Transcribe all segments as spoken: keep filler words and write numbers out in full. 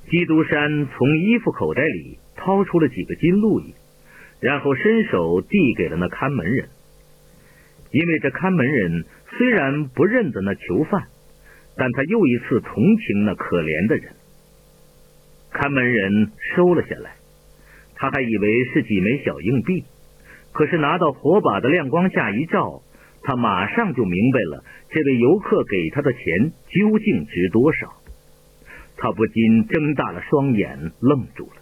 基督山从衣服口袋里掏出了几个金路易，然后伸手递给了那看门人。因为这看门人虽然不认得那囚犯，但他又一次同情那可怜的人。看门人收了下来，他还以为是几枚小硬币，可是拿到火把的亮光下一照，他马上就明白了这位游客给他的钱究竟值多少。他不禁睁大了双眼，愣住了。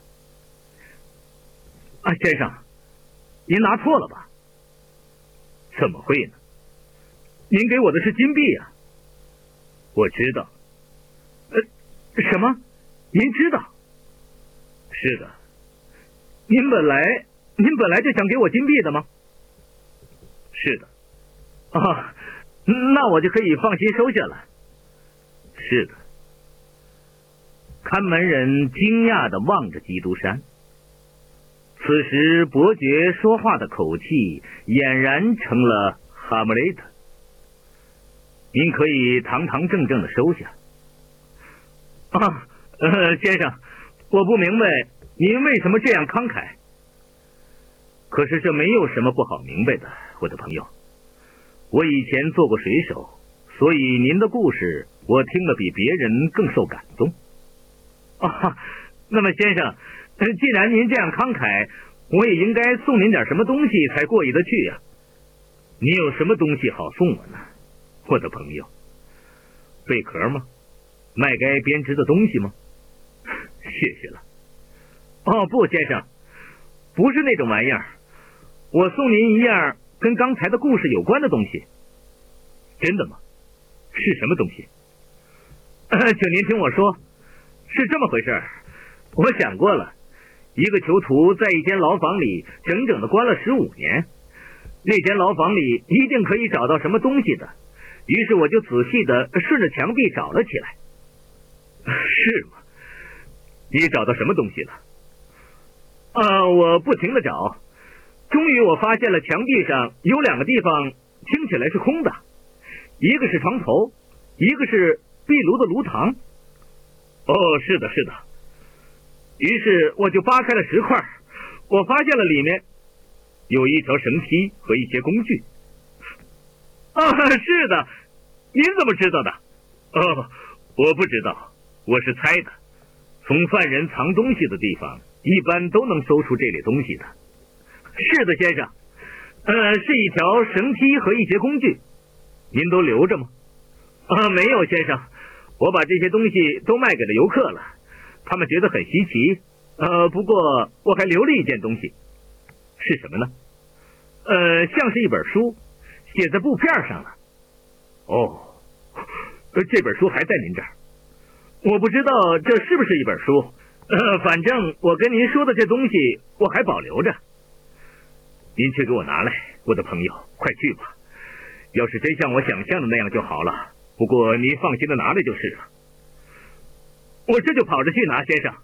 啊，先生，您拿错了吧？怎么会呢？您给我的是金币啊。我知道。呃，什么？您知道？是的。您本来您本来就想给我金币的吗？是的。啊，那我就可以放心收下了。是的。看门人惊讶地望着基督山，此时伯爵说话的口气俨然成了哈姆雷特。您可以堂堂正正地收下。啊，呃，先生，我不明白您为什么这样慷慨。可是这没有什么不好明白的，我的朋友。我以前做过水手，所以您的故事我听了比别人更受感动。啊，那么先生，既然您这样慷慨，我也应该送您点什么东西才过意得去呀。你有什么东西好送我呢，我的朋友？贝壳吗？麦秆编织的东西吗？谢谢了。哦，不，先生，不是那种玩意儿。我送您一样跟刚才的故事有关的东西。真的吗？是什么东西？呃、请您听我说。是这么回事，我想过了，一个囚徒在一间牢房里整整的关了十五年，那间牢房里一定可以找到什么东西的，于是我就仔细的顺着墙壁找了起来。是吗？你找到什么东西了？啊，我不停的找，终于我发现了墙壁上有两个地方听起来是空的，一个是床头，一个是壁炉的炉膛。哦，是的，是的。于是我就扒开了石块，我发现了里面有一条绳梯和一些工具。啊，是的，您怎么知道的？哦，我不知道，我是猜的。从犯人藏东西的地方，一般都能搜出这类东西的。是的，先生。呃，是一条绳梯和一些工具。您都留着吗？啊，没有，先生。我把这些东西都卖给了游客了，他们觉得很稀奇。呃，不过我还留了一件东西。是什么呢？呃，像是一本书，写在布片上了。哦，这本书还在您这儿。我不知道这是不是一本书，呃，反正我跟您说的这东西我还保留着。您去给我拿来，我的朋友，快去吧。要是真像我想象的那样就好了。不过你放心的拿来就是了。我这就跑着去拿，先生。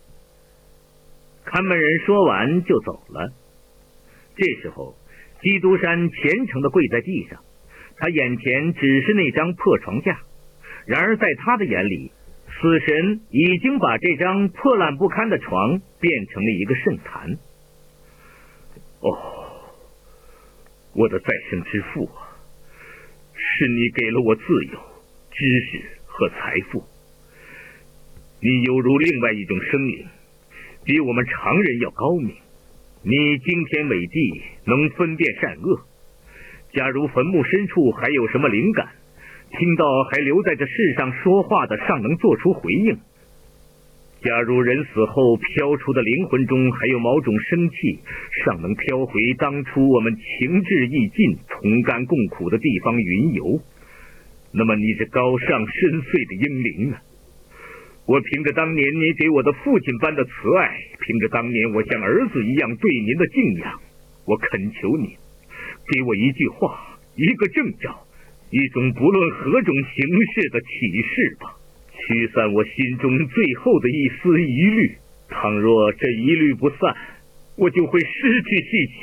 看门人说完就走了。这时候基督山虔诚的跪在地上，他眼前只是那张破床架，然而在他的眼里，死神已经把这张破烂不堪的床变成了一个圣坛。哦，我的再生之父啊，是你给了我自由、知识和财富。你犹如另外一种生灵，比我们常人要高明。你惊天伟地，能分辨善恶。假如坟墓深处还有什么灵感，听到还留在这世上说话的尚能做出回应。假如人死后飘出的灵魂中还有某种生气，尚能飘回当初我们情志意尽、同甘共苦的地方云游，那么你这高尚深邃的英灵啊，我凭着当年你给我的父亲般的慈爱，凭着当年我像儿子一样对您的敬仰，我恳求你给我一句话，一个征兆，一种不论何种形式的启示吧，驱散我心中最后的一丝疑虑。倘若这疑虑不散，我就会失去气息。